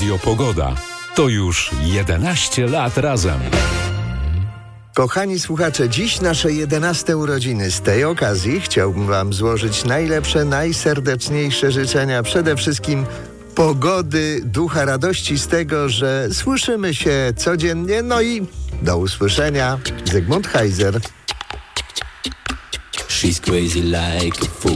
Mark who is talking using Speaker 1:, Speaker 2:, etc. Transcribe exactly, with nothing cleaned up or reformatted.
Speaker 1: Radio Pogoda. To już jedenaście lat razem.
Speaker 2: Kochani słuchacze, dziś nasze jedenaste urodziny. Z tej okazji chciałbym wam złożyć najlepsze, najserdeczniejsze życzenia. Przede wszystkim pogody, ducha radości z tego, że słyszymy się codziennie. No i do usłyszenia. Zygmunt Heiser.
Speaker 3: She's crazy like a fool.